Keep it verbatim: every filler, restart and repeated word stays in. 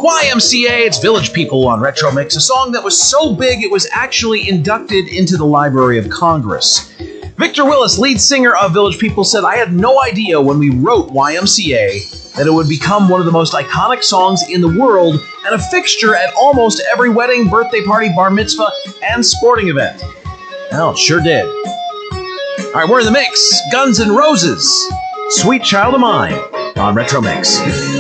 Y M C A, it's Village People on Retro Mix, a song that was so big it was actually inducted into the Library of Congress. Victor Willis, lead singer of Village People, said, "I had no idea when we wrote Y M C A that it would become one of the most iconic songs in the world and a fixture at almost every wedding, birthday party, bar mitzvah, and sporting event." Well, it sure did. All right, we're in the mix. Guns N' Roses, "Sweet Child of Mine" on Retro Mix.